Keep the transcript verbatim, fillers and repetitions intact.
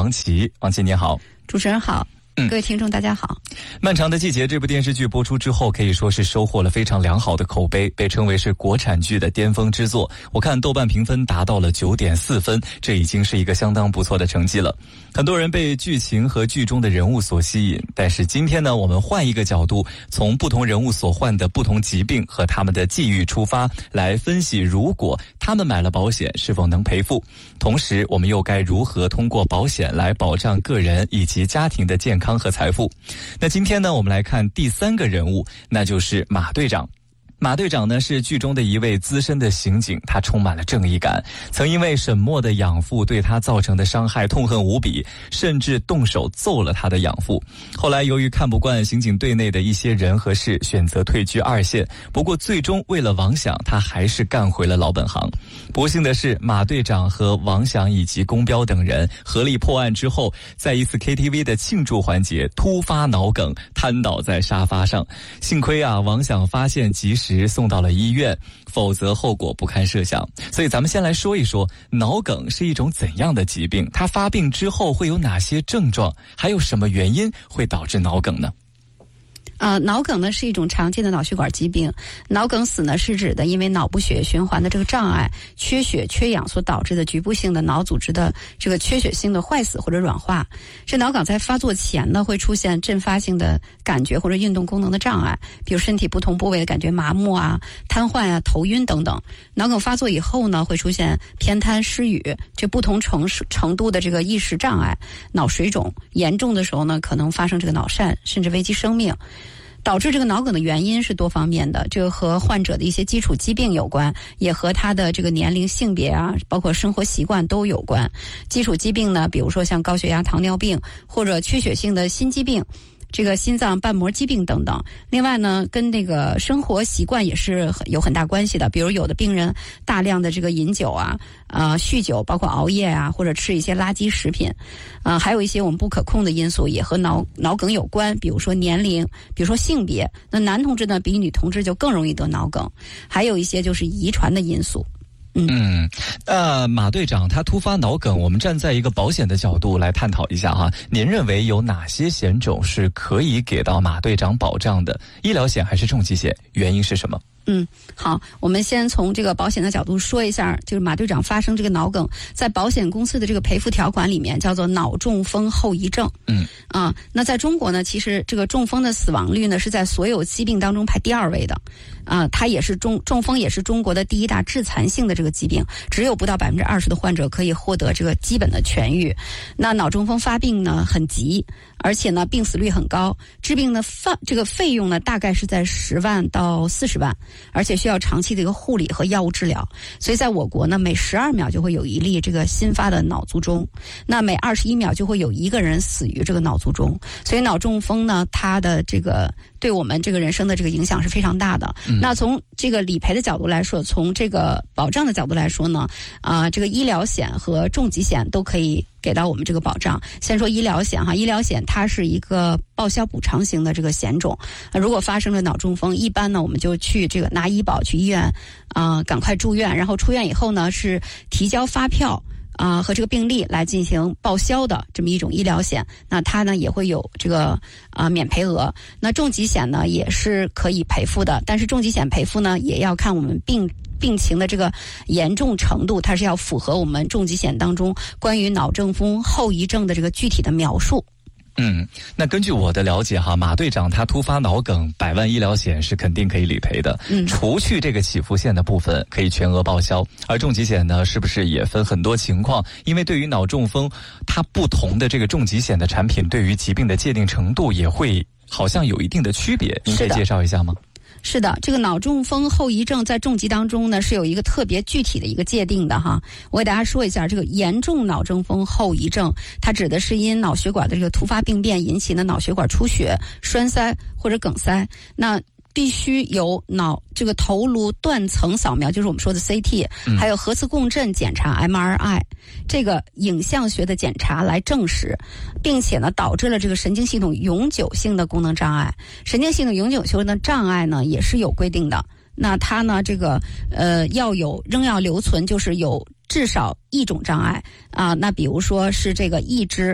王琦。王琦你好。 主持人好。 嗯， 各位听众大家好。 漫长的季节这部电视剧播出之后，可以说是收获了非常良好的口碑，被称为是国产剧的巅峰之作。我看豆瓣评分达到了 九点四 分，这已经是一个相当不错的成绩了。很多人被剧情和剧中的人物所吸引，但是今天呢，我们换一个角度，从不同人物所患的不同疾病和他们的际遇出发，来分析如果他们买了保险是否能赔付，同时我们又该如何通过保险来保障个人以及家庭的健康和财富。那今天呢，我们来看第三个人物，那就是马队长。马队长呢是剧中的一位资深的刑警，他充满了正义感，曾因为沈默的养父对他造成的伤害痛恨无比，甚至动手揍了他的养父。后来由于看不惯刑警队内的一些人和事，选择退居二线，不过最终为了王想，他还是干回了老本行。不幸的是，马队长和王想以及宫彪等人合力破案之后，在一次 K T V 的庆祝环节突发脑梗，瘫倒在沙发上。幸亏啊，王想发现及时送到了医院，否则后果不堪设想。所以咱们先来说一说脑梗是一种怎样的疾病，它发病之后会有哪些症状，还有什么原因会导致脑梗呢？ 呃，脑梗呢是一种常见的脑血管疾病。脑梗死呢是指的因为脑部血液循环的这个障碍、缺血、缺氧所导致的局部性的脑组织的这个缺血性的坏死或者软化。这脑梗在发作前呢会出现阵发性的感觉或者运动功能的障碍，比如身体不同部位的感觉麻木啊、瘫痪啊、头晕等等。脑梗发作以后呢会出现偏瘫、失语，这不同程程度的这个意识障碍、脑水肿，严重的时候呢可能发生这个脑疝，甚至危及生命。导致这个脑梗的原因是多方面的，这个和患者的一些基础疾病有关，也和他的这个年龄、性别啊，包括生活习惯都有关。基础疾病呢，比如说像高血压、糖尿病，或者缺血性的心肌病，这个心脏瓣膜疾病等等。另外呢，跟那个生活习惯也是有很大关系的，比如有的病人大量的这个饮酒啊、呃酗酒，包括熬夜啊，或者吃一些垃圾食品，呃还有一些我们不可控的因素也和脑脑梗有关，比如说年龄，比如说性别，那男同志呢比女同志就更容易得脑梗，还有一些就是遗传的因素。 嗯，呃，马队长他突发脑梗，我们站在一个保险的角度来探讨一下哈。您认为有哪些险种是可以给到马队长保障的？医疗险还是重疾险？原因是什么？ 嗯，好，我们先从这个保险的角度说一下，就是马队长发生这个脑梗，在保险公司的这个赔付条款里面叫做脑中风后遗症。嗯，啊，那在中国呢，其实这个中风的死亡率呢是在所有疾病当中排第二位的，啊，它也是中中风也是中国的第一大致残性的这个疾病，只有不到百分之二十的患者可以获得这个基本的痊愈。那脑中风发病呢很急，而且呢病死率很高，治病的费这个费用呢大概是在十万到四十万。而且需要长期的一个护理和药物治疗，所以在我国呢，每十二秒就会有一例这个新发的脑卒中，那每二十一秒就会有一个人死于这个脑卒中。所以脑中风呢，它的这个对我们这个人生的这个影响是非常大的。嗯、那从这个理赔的角度来说，从这个保障的角度来说呢，啊、呃，这个医疗险和重疾险都可以给到我们这个保障。先说医疗险哈，医疗险它是一个报销补偿型的这个险种。如果发生了脑中风，一般呢我们就去这个拿医保去医院啊、呃，赶快住院，然后出院以后呢是提交发票啊、呃、和这个病历来进行报销的这么一种医疗险。那它呢也会有这个啊、呃、免赔额。那重疾险呢也是可以赔付的，但是重疾险赔付呢也要看我们病病情的这个严重程度，它是要符合我们重疾险当中关于脑中风后遗症的这个具体的描述。 嗯，那根据我的了解哈，马队长他突发脑梗，百万医疗险是肯定可以理赔的。嗯，除去这个起付线的部分，可以全额报销。而重疾险呢，是不是也分很多情况？因为对于脑中风，它不同的这个重疾险的产品，对于疾病的界定程度也会好像有一定的区别。您可以介绍一下吗？ 是的，这个脑中风后遗症在重疾当中呢是有一个特别具体的一个界定的哈。我给大家说一下，这个严重脑中风后遗症，它指的是因脑血管的这个突发病变引起的脑血管出血、栓塞或者梗塞。那必须有脑这个头颅断层扫描，就是我们说的 C T， 还有核磁共振检查 M R I， 这个影像学的检查来证实，并且呢导致了这个神经系统永久性的功能障碍。神经系统永久性的障碍呢也是有规定的，那它呢这个呃要有仍要留存，就是有至少一种障碍啊、呃，那比如说是这个一肢